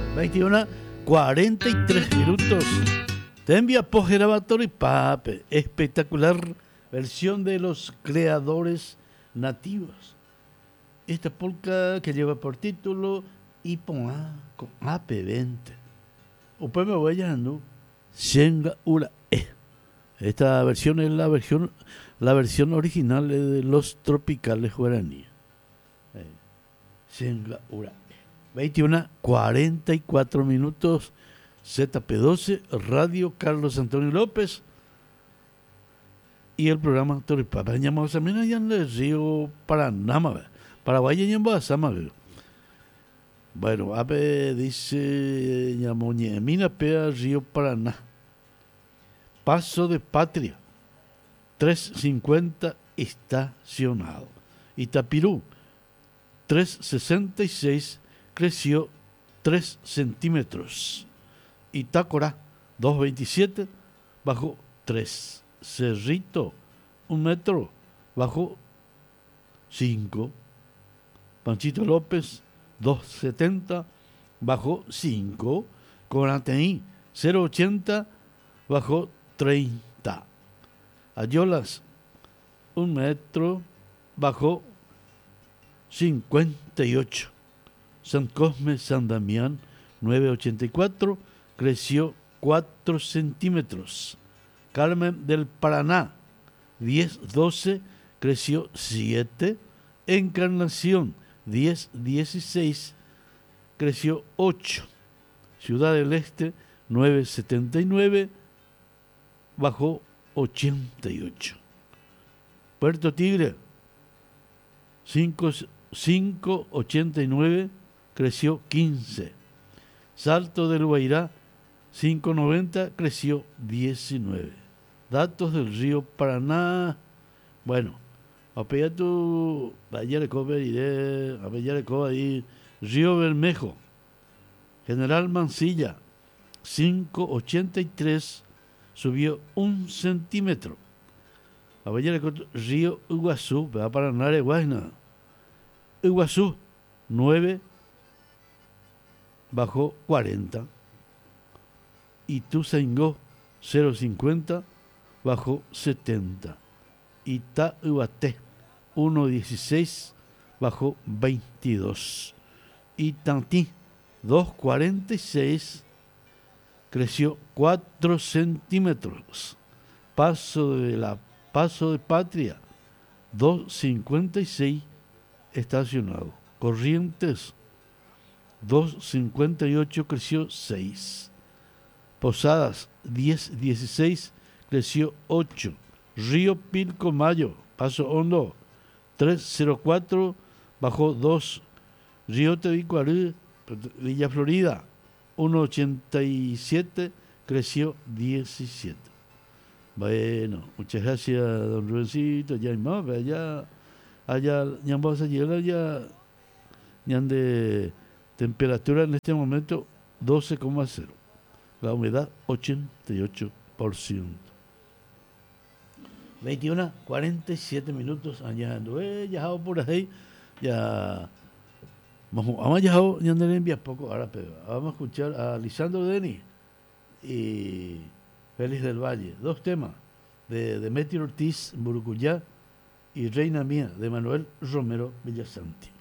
21:43. Te envía Pojerabator y Pape. Espectacular versión de los creadores nativos. Esta polka que lleva por título Ipoa con AP20. Después me voy llamando Shenga Ura E. Esta versión es la versión original de los tropicales guaraníes. Shenga Ura E. 21:44. ZP12, Radio Carlos Antonio López y el programa Toripapa. Llamamos también allá en el río Paraná, Paraguay y en Bazama. Bueno, Ape dice Ñamoñemina Pea, Río Paraná. Paso de Patria, 350 estacionado. Itapirú, 366, creció 3 centímetros. Itácora, 227, bajó 3. Cerrito, 1 metro, bajó 5. Panchito López, 270, bajó 5. Corateí, 080, bajó 30. Ayolas, 1 metro, bajó 58. San Cosme, San Damián, 984, creció 4 centímetros. Carmen del Paraná, 1012, creció 7. Encarnación, 1016, creció 8. Ciudad del Este, 979, bajó 88. Puerto Tigre, 589, creció 15. Salto del Guairá, 590, creció 19. Datos del río Paraná. Bueno, apeatu ahí, Río Bermejo, General Mansilla, 583, subió 1 centímetro. Río Iguazú, Paraná, Guayna, Iguazú, 9, bajó 40. Ituzaingó, 0,50, bajó 70. Itauaté, 1,16, bajó 22. Itantí, 2,46, creció 4 centímetros. Paso de Patria, 2,56, estacionado. Corrientes, 2,58, creció 6. Posadas, 10,16, creció 8. Río Pilcomayo, Paso Hondo, 3,04, bajó 2. Río Tebicuarú, Villa Florida, 1,87, creció 17. Bueno, muchas gracias, don Rubencito. Ya hay más, allá ya vamos a llegar ya de temperatura en este momento 12,0. La humedad 88%. 21:47. Allá ya por ahí. Ya vamos a ya no le envías poco ahora, pero vamos a escuchar a Lisandro Denis y Félix del Valle. 2 temas de Demetrio Ortiz, Burucuyá, y Reina Mía, de Manuel Romero Villasanti.